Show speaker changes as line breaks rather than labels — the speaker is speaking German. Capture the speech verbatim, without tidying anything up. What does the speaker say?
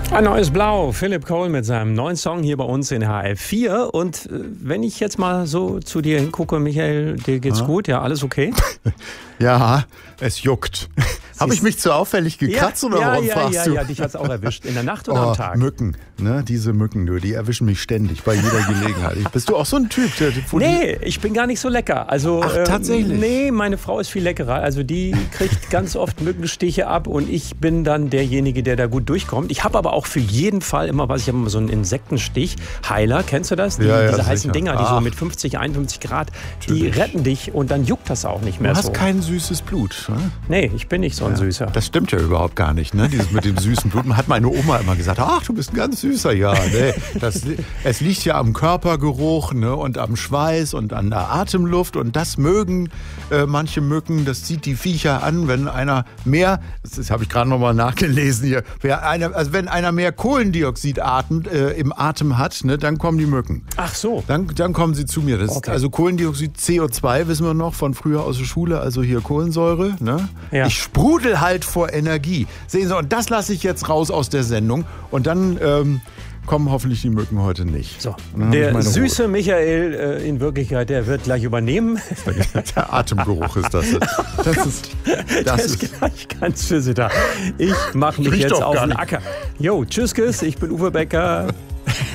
Ein neues Blau, Philipp Cole mit seinem neuen Song hier bei uns in H F vier. Und äh, wenn ich jetzt mal so zu dir hingucke, Michael, dir geht's
Ja.
gut? Ja, alles okay?
Ja, es juckt. Habe ich mich zu auffällig gekratzt
ja,
oder
ja,
warum
ja,
fragst
ja,
du?
Ja, dich hat's auch erwischt. In der Nacht oder
Oh,
am Tag?
Mücken, ne? Diese Mücken, du, die erwischen mich ständig bei jeder Gelegenheit. Bist du auch so ein Typ? Der, wo
Nee, ich bin gar nicht so lecker. Also,
Ach, tatsächlich?
Ähm, nee, meine Frau ist viel leckerer. Also die kriegt ganz oft Mückenstiche ab und ich bin dann derjenige, der da gut durchkommt. Ich habe aber auch für jeden Fall immer was. Ich habe immer so einen Insektenstich. Heiler, kennst du das? Die,
Ja, ja,
diese
sicher.
heißen Dinger, die so
Ach.
mit fünfzig, einundfünfzig Grad,
Natürlich.
die retten dich und dann juckt das auch nicht
Du
mehr
hast
so.
kein süßes Blut. Ne?
Nee, ich bin nicht so ein
Ja,
Süßer.
Das stimmt ja überhaupt gar nicht, ne? Dieses mit dem süßen Blut. Hat meine Oma immer gesagt, ach, du bist ein ganz süßer. Ja, nee. Das, es liegt ja am Körpergeruch, ne? Und am Schweiß und an der Atemluft. Und das mögen äh, manche Mücken. Das zieht die Viecher an, wenn einer mehr, das, das habe ich gerade nochmal nachgelesen hier, wer einer, also wenn einer mehr Kohlendioxid atmet, äh, im Atem hat, ne, dann kommen die Mücken.
Ach so.
Dann, dann kommen sie zu mir. Das ist
Okay.
also Kohlendioxid, C O zwei wissen wir noch von früher aus der Schule, also hier Kohlensäure. Ne?
Ja.
Ich sprudel halt vor Energie. Sehen Sie, und das lasse ich jetzt raus aus der Sendung. Und dann ähm, kommen hoffentlich die Mücken heute nicht.
So,
Und dann habe ich
der
meine
süße Michael äh, in Wirklichkeit, der wird gleich übernehmen.
Ruhe. Der Atemgeruch ist das. Das ist,
Der
das
ist
ist
gleich ganz für Sie da. Ich mache mich
Riecht
jetzt
doch
auf
gar
den
nicht.
Acker. Jo, tschüss, Kiss, ich bin Uwe Becker.